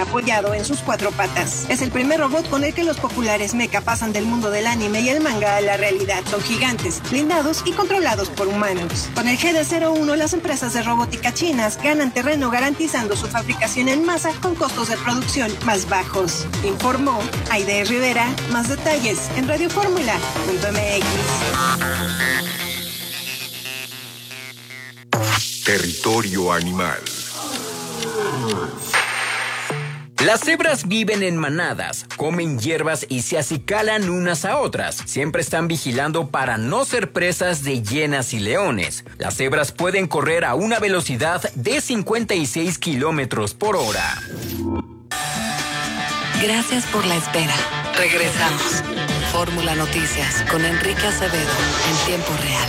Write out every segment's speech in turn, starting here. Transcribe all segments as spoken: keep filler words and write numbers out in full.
apoyado en sus cuatro patas. Es el primer robot con el que los populares mecha pasan del mundo del anime y el manga a la realidad. Son gigantes, blindados y controlados por humanos. Con el G D cero uno, las empresas de robótica chinas ganan terreno garantizando su fabricación en masa con costos de producción más bajos. Informó Aide Rivera. Más detalles en radio fórmula punto m x. Territorio animal. Las cebras viven en manadas, comen hierbas y se acicalan unas a otras. Siempre están vigilando para no ser presas de hienas y leones. Las cebras pueden correr a una velocidad de cincuenta y seis kilómetros por hora. Gracias por la espera. Regresamos. Fórmula Noticias con Enrique Acevedo en tiempo real.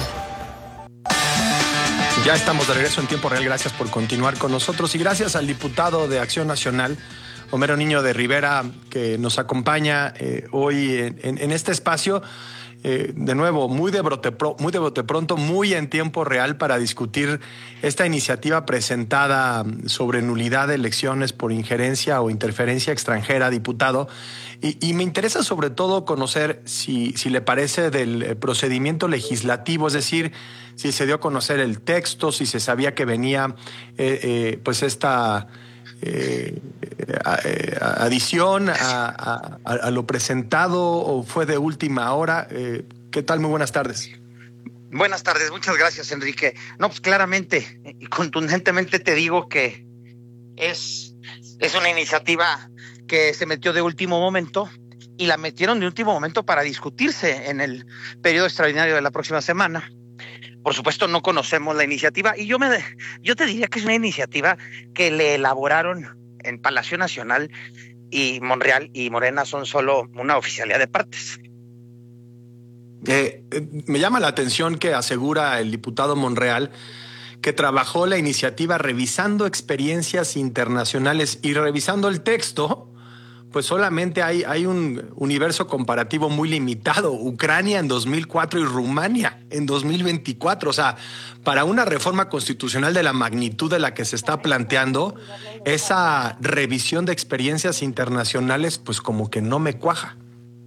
Ya estamos de regreso en tiempo real. Gracias por continuar con nosotros y gracias al diputado de Acción Nacional, Homero Niño de Rivera, que nos acompaña eh, hoy en, en, en este espacio. Eh, de nuevo, muy de, brote pro, muy de brote pronto, muy en tiempo real para discutir esta iniciativa presentada sobre nulidad de elecciones por injerencia o interferencia extranjera, diputado. Y, y me interesa sobre todo conocer si, si le parece del procedimiento legislativo, es decir, si se dio a conocer el texto, si se sabía que venía eh, eh, pues esta... Eh, eh, adición a, a, a lo presentado o fue de última hora. Eh, ¿Qué tal? Muy buenas tardes. Buenas tardes, muchas gracias, Enrique. No, pues claramente y contundentemente te digo que es, es una iniciativa que se metió de último momento y la metieron de último momento para discutirse en el periodo extraordinario de la próxima semana. Por supuesto, no conocemos la iniciativa y yo me yo te diría que es una iniciativa que le elaboraron en Palacio Nacional y Monreal y Morena son solo una oficialidad de partes. Eh, eh, me llama la atención que asegura el diputado Monreal que trabajó la iniciativa revisando experiencias internacionales y revisando el texto. Pues solamente hay, hay un universo comparativo muy limitado. Ucrania en dos mil cuatro y Rumania en dos mil veinticuatro. O sea, para una reforma constitucional de la magnitud de la que se está planteando, esa revisión de experiencias internacionales, pues como que no me cuaja.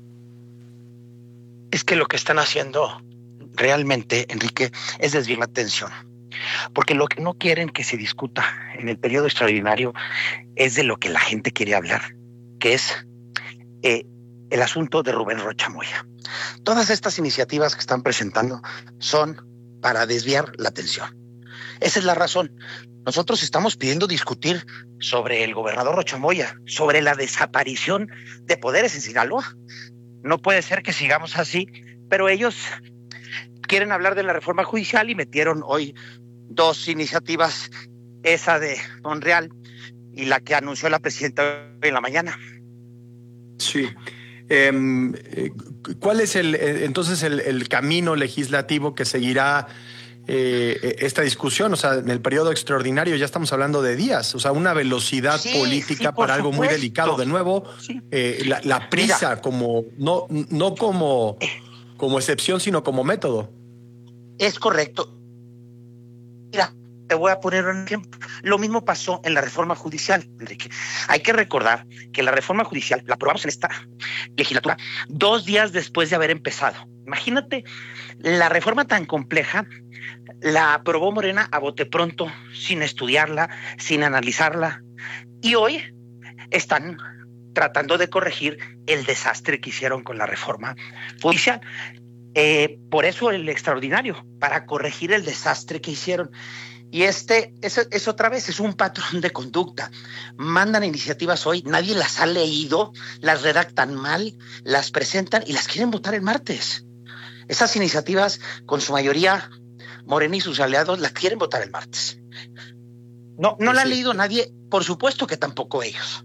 Es que lo que están haciendo realmente, Enrique, es desviar la atención. Porque lo que no quieren que se discuta en el periodo extraordinario es de lo que la gente quiere hablar, que es eh, el asunto de Rubén Rocha Moya. Todas estas iniciativas que están presentando son para desviar la atención. Esa es la razón. Nosotros estamos pidiendo discutir sobre el gobernador Rocha Moya, sobre la desaparición de poderes en Sinaloa. No puede ser que sigamos así, pero ellos quieren hablar de la reforma judicial y metieron hoy dos iniciativas, esa de Monreal y la que anunció la presidenta hoy en la mañana. Sí. Eh, ¿Cuál es el entonces el, el camino legislativo que seguirá eh, esta discusión? O sea, en el periodo extraordinario ya estamos hablando de días, o sea, una velocidad sí, política sí, para algo supuesto. Muy delicado. De nuevo, sí. eh, la, la prisa Mira, como no, no como, como excepción, sino como método. Es correcto. Mira, te voy a poner un ejemplo. Lo mismo pasó en la reforma judicial, Enrique. Hay que recordar que la reforma judicial la aprobamos en esta legislatura dos días después de haber empezado. Imagínate, la reforma tan compleja la aprobó Morena a bote pronto, sin estudiarla, sin analizarla. Y hoy están tratando de corregir el desastre que hicieron con la reforma judicial. Eh, por eso el extraordinario, para corregir el desastre que hicieron. Y este es, es otra vez, es un patrón de conducta. Mandan iniciativas hoy, nadie las ha leído, las redactan mal, las presentan y las quieren votar el martes. Esas iniciativas, con su mayoría, Morena y sus aliados, las quieren votar el martes. No, no la ha leído nadie, por supuesto que tampoco ellos.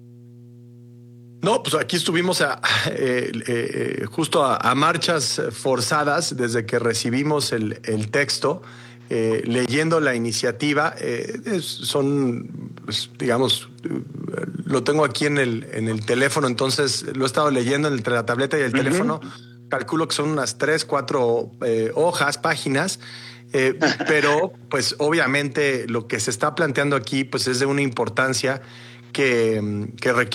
No, pues aquí estuvimos a, eh, eh, justo a, a marchas forzadas desde que recibimos el, el texto. Eh, leyendo la iniciativa, eh, es, son, pues, digamos, lo tengo aquí en el, en el teléfono, entonces lo he estado leyendo entre la tableta y el uh-huh. teléfono. Calculo que son unas tres, cuatro eh, hojas, páginas, eh, pero pues obviamente lo que se está planteando aquí pues es de una importancia que, que requiere